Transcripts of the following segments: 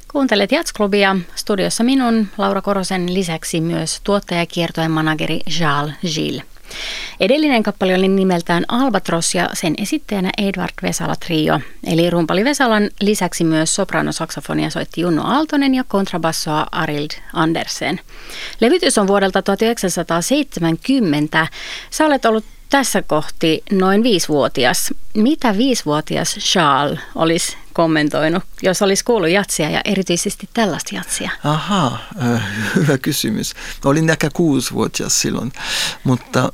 Kuuntelet Jazz-klubia. Studiossa minun, Laura Korosen lisäksi myös tuottaja ja kiertueen manageri Charles Gilles. Edellinen kappale oli nimeltään Albatros ja sen esittäjänä Edvard Vesala Trio. Eli rumpali Vesalan lisäksi myös sopranosaksofonia soitti Junno Aaltonen ja kontrabassoa Arild Andersen. Levytys on vuodelta 1970. Sä olet ollut tässä kohti noin 5-vuotias. Mitä 5-vuotias Charles olisi kommentoinut, jos olisi kuullut jatsia ja erityisesti tällaista jatsia? Hyvä kysymys. Olin ehkä 6-vuotias silloin, mutta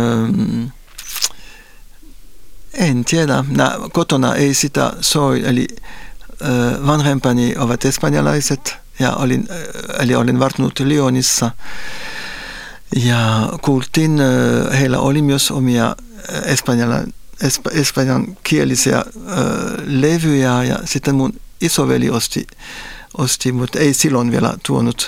en tiedä. Kotona ei sitä soi, eli vanhempani ovat espanjalaiset ja olin varttunut Lyonissa. Ja kuultiin, heillä oli myös omia espanjankielisiä levyjä ja sitten mun isoveli osti, mutta ei silloin vielä tuonut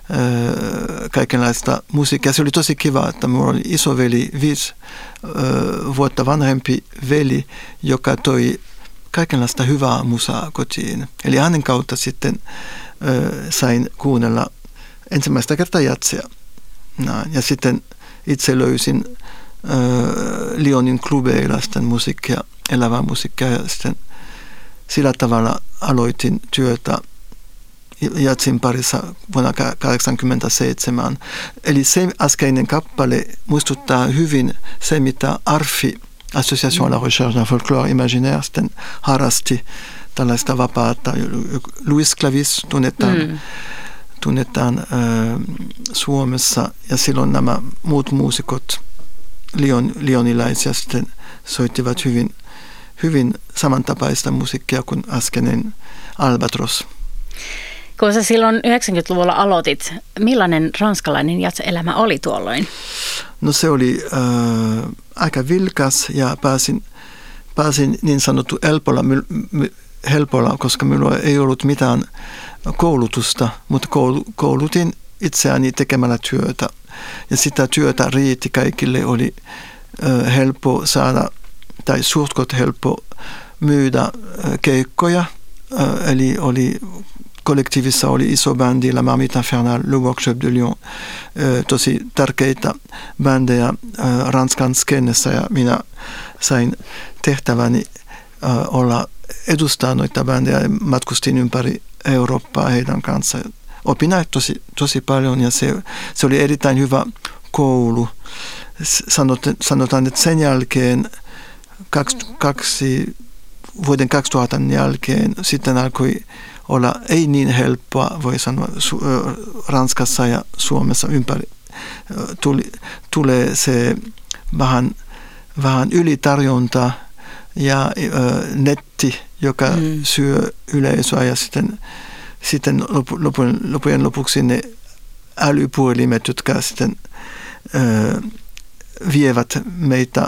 kaikenlaista musiikkia. Se oli tosi kiva, että minulla oli isoveli, 5 vuotta vanhempi veli, joka toi kaikenlaista hyvää musaa kotiin. Eli hänen kautta sitten sain kuunnella ensimmäistä kertaa jatsia. Ja sitten itse löysin Lyonin klubeilla sitten musiikkia, elävää musiikkia ja sitten sillä tavalla aloitin työtä jatsin parissa vuonna 1987. Eli se äskeinen kappale muistuttaa hyvin se, mitä ARFI, Association à la Recherche d'un Folklore Imaginaire, sitten harrasti tällaista vapaata. Louis Clavis tunnetaan Suomessa ja silloin nämä muut muusikot, lyonilaisia, sitten soittivat hyvin samantapaista musiikkia kuin äskeinen Albatros. Kun sä silloin 90-luvulla aloitit, millainen ranskalainen jazz-elämä oli tuolloin? No se oli aika vilkas ja pääsin niin sanottu helpolla, koska minulla ei ollut mitään koulutusta, mutta koulutin itseäni tekemällä työtä. Ja sitä työtä riitti kaikille, oli helppo saada, tai suhtkot helppo myydä keikkoja. Eli kollektiivissa oli iso bändi, La Marmite Infernale, Le Workshop de Lyon, tosi tärkeitä bändejä Ranskan skenessä, ja minä sain tehtäväni olla edustaa noita bändejä ja matkustin ympäri Eurooppaa heidän kanssa. Opin tosi paljon ja se oli erittäin hyvä koulu. Sanotaan, että sen jälkeen, vuoden 2000 jälkeen, sitten alkoi olla ei niin helppoa, voi sanoa, Ranskassa ja Suomessa ympäri. Tulee se vähän ylitarjonta ja netti, joka syö yleisöä ja sitten lopujen lopuksi ne älypuhelimet, jotka sitten vievät meitä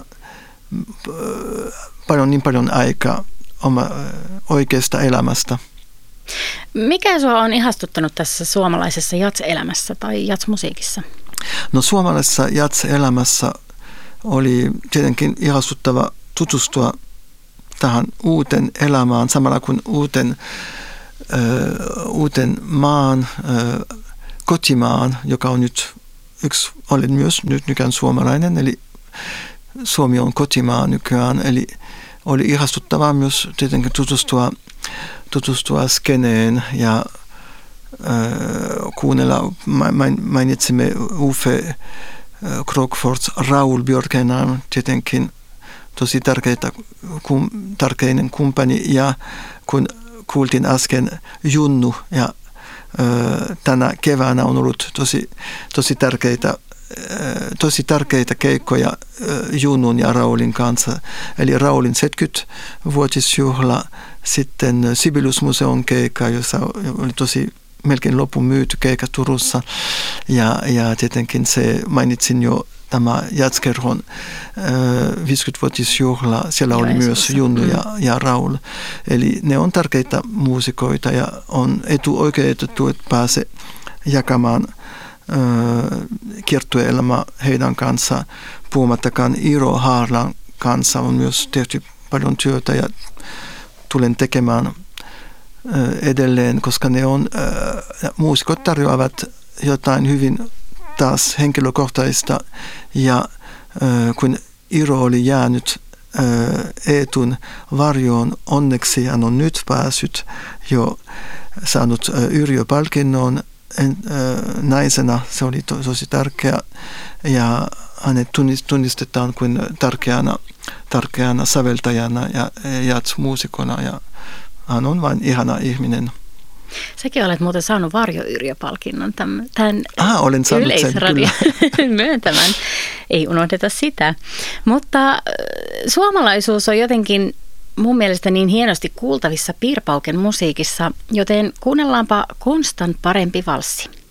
niin paljon aikaa oikeasta elämästä. Mikä sinua on ihastuttanut tässä suomalaisessa jazz-elämässä tai jazz-musiikissa? No suomalaisessa jazz-elämässä oli tietenkin ihastuttava tutustua tähän uuteen elämään, samalla kuin uuteen maan, kotimaan, joka on nyt olen myös nyt nykyään suomalainen, eli Suomi on kotimaa nykyään, eli oli ihastuttavaa myös tietenkin tutustua skeneen ja kuunnella, mainitsimme Uffe Krogfords, Raoul Björkenan, tietenkin tosi tärkeinen kumppani, ja kun kuultiin äsken Junnu, ja tänä keväänä on ollut tosi tärkeitä keikkoja Junnun ja Raulin kanssa. Eli Raulin 70-vuotisjuhla, sitten Sibelius-museon keikka, jossa oli tosi melkein lopun myyty keikka Turussa. Ja tietenkin se mainitsin jo tämä Jazzkerhon 50-vuotisjuhla, siellä oli myös Junnu ja Raul. Eli ne on tärkeitä muusikoita ja on etuoikeutettu, että pääsee jakamaan kiertueelämä heidän kanssa. Puhumattakaan Iro Haarlan kanssa on myös tehty paljon työtä ja tulen tekemään edelleen, koska ne on, muusikot tarjoavat jotain hyvin taas henkilökohtaista, ja kun Iro oli jäänyt Eetun varjoon, onneksi hän on nyt päässyt jo saanut Yrjö-palkinnon naisena. Se oli tosi tärkeä, ja hänet tunnistetaan kuin tärkeänä säveltäjänä ja jazz-muusikona, ja hän on vain ihana ihminen. Säkin olet muuten saanut Varjo Yrjö-palkinnon tämän olen saanut Yleisradion myöntämän. Ei unohdeta sitä. Mutta suomalaisuus on jotenkin mun mielestä niin hienosti kuultavissa Piirpauken musiikissa, joten kuunnellaanpa Konstan parempi valssi.